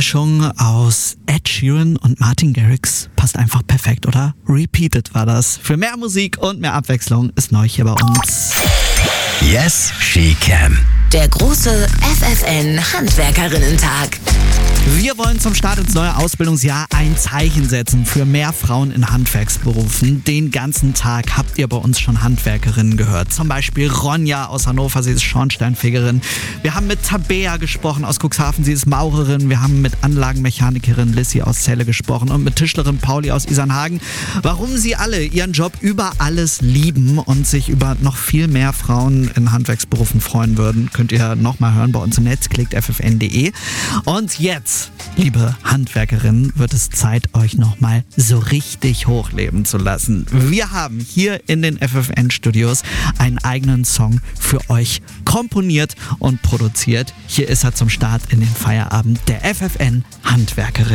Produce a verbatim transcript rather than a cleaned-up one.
Mischung aus Ed Sheeran und Martin Garrix passt einfach perfekt, oder? Repeated war das. Für mehr Musik und mehr Abwechslung ist neu hier bei uns. Yes, she can. Der große F F N Handwerkerinnen-Tag. Wir wollen zum Start ins neue Ausbildungsjahr ein Zeichen setzen für mehr Frauen in Handwerksberufen. Den ganzen Tag habt ihr bei uns schon Handwerkerinnen gehört. Zum Beispiel Ronja aus Hannover, sie ist Schornsteinfegerin. Wir haben mit Tabea gesprochen aus Cuxhaven, sie ist Maurerin. Wir haben mit Anlagenmechanikerin Lissy aus Celle gesprochen und mit Tischlerin Pauli aus Isernhagen. Warum sie alle ihren Job über alles lieben und sich über noch viel mehr Frauen in Handwerksberufen freuen würden, könnt ihr nochmal hören bei uns im Netz, klickt f f n punkt d e. Und jetzt, liebe Handwerkerinnen, wird es Zeit, euch nochmal so richtig hochleben zu lassen. Wir haben hier in den F F N-Studios einen eigenen Song für euch komponiert und produziert. Hier ist er zum Start in den Feierabend der F F N Handwerkerin.